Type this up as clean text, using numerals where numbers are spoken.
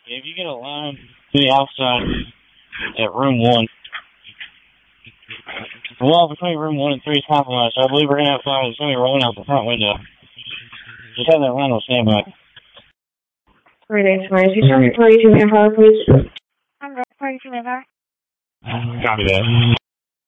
If you get a line to the outside at room 1, the wall between room 1 and 3 is compromised, so I believe we're going to have fire that's going to be rolling out the front window. Just have that line on standby. Alright, fine. If you tell me 42 manpower, please. I'm good. 42 manpower. Copy that.